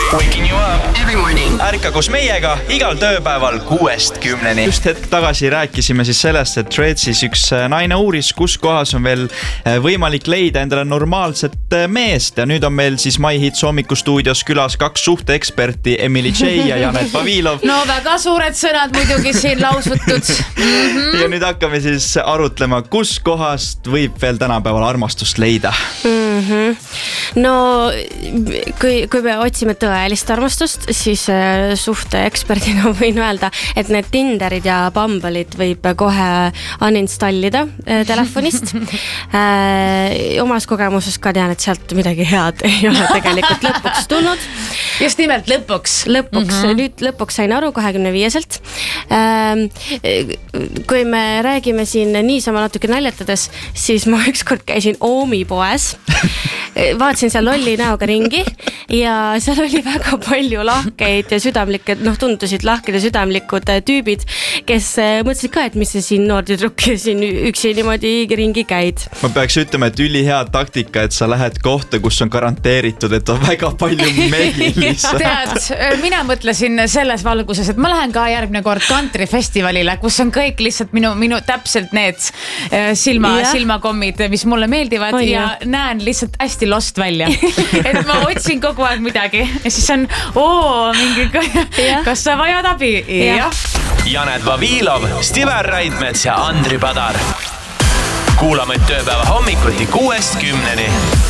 Waking you up every morning. Ärka koos meiega igal tööpäeval 6-10. Just hetk tagasi rääkisime siis sellest, et Threadsis üks naine uuris, kus kohas on veel võimalik leida endale normaalset meest. Ja nüüd on meil siis My Hits hommikustuudios külas 2 suhteeksperti, Emily J ja Janet Vavilov. No väga suured sõnad muidugi siin lausvutud. Ja nüüd hakkame siis arutlema, kus kohast võib veel tänapäeval armastust leida. No, kui me otsime tõelist armastust, siis suhteeksperdina võin öelda, et need Tinderid ja Bumble'id võib kohe uninstallida telefonist. Omas kogemuses ka tean, et sealt midagi head ei ole tegelikult lõpuks tulnud. Just nimelt lõpuks. Nüüd lõpuks sain aru 25-selt. Kui me räägime siin niisama natuke naljatades, siis ma ükskord käisin Oomi poes. Vaatasin seal lolli näoga ringi ja seal oli väga palju lahkeid ja südamlikke, tundusid lahked ja südamlikud tüübid, kes mõtlesid ka, et mis see siin noor tüdruk siin üksi niimoodi ringi käid. Ma peaks ütlema, et ülihea taktika, et sa lähed kohta, kus on garanteeritud, et on väga palju mehi lihtsalt. Tead, mina mõtlesin selles valguses, et ma lähen ka järgmine kord countryfestivalile, kus on kõik lihtsalt minu täpselt need silmakommid, mis mulle meeldivad ja näen lihtsalt hästi lost välja. Et ma otsin kogu aeg midagi ja siis on, mingi, kas sa vajad abi? Ja. Janet Vavilov, Stiver Raidmets ja Andri Padar. Kuulame tööpäeva hommikuti 6-10.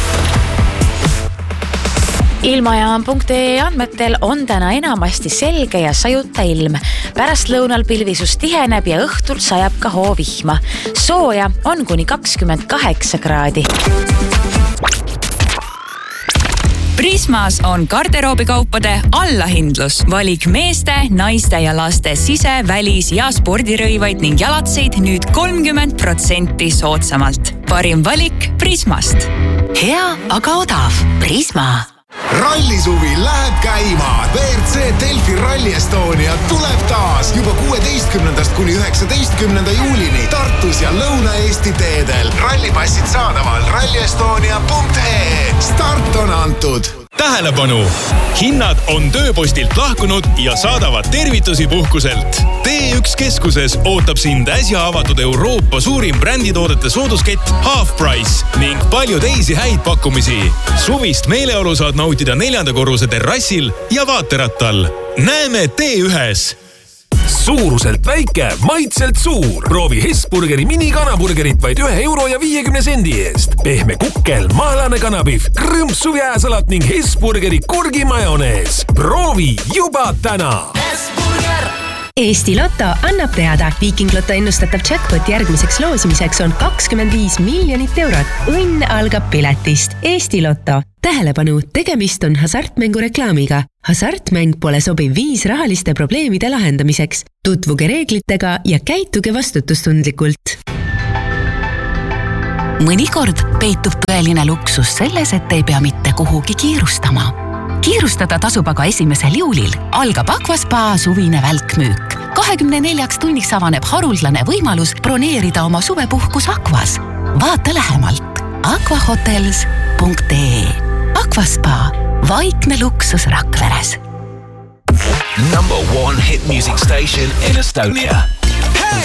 Ilmajaan.ee andmetel on täna enamasti selge ja sajuta ilm. Pärast lõunal pilvisus tiheneb ja õhtul sajab ka hoovihma. Sooja on kuni 28 kraadi. Prismas on garderoobikaupade allahindlus. Valik meeste, naiste ja laste sise-, välis- ja spordirõivaid ning jalatseid nüüd 30% soodsamalt. Parim valik Prismast. Hea, aga odav. Prisma. Rallisuvi läheb käima. WRC Delfi Rally Estonia tuleb taas juba 16. kuni 19. juulini Tartus ja Lõuna-Eesti teedel. Rallipassid saadaval rallyestonia.ee. Start on antud. Tähelepanu! Hinnad on tööpostilt lahkunud ja saadavad tervitusi puhkuselt. T1 keskuses ootab sind äsja avatud Euroopa suurim bränditoodete sooduskett Half Price ning palju teisi häid pakkumisi. Suvist meeleolu saad nautida 4. korruse terrassil ja vaaterattal. Näeme T1-s! Suuruselt väike, maitselt suur. Proovi Hesburgeri mini-kanaburgerit vaid €1.50 eest. Pehme kukkel, maalane kanapihv, krõmpsu jääsalat ning Hesburgeri kurgimajonees. Proovi juba täna! Eesti Lotto annab teada. Viking Lotto ennustatav jackpot järgmiseks loosimiseks on 25 miljonit eurot. Õnn algab piletist. Eesti Lotto. Tähelepanu, tegemist on hasartmängu reklaamiga. Hasartmäng pole sobiv viis rahaliste probleemide lahendamiseks. Tutvuge reeglitega ja käituge vastutustundlikult. Mõnikord peitub tõeline luksus selles, et ei pea mitte kuhugi kiirustama. Kiirustada tasub aga 1. juulil. Algab Aquaspa suvine välkmüük. 24 tunniks avaneb haruldane võimalus broneerida oma suvepuhkus Aquas. Vaata lähemalt aquahotels.ee. Aquaspa. Vaikne luksus Rakveres. Number 1 hit music station in Estonia.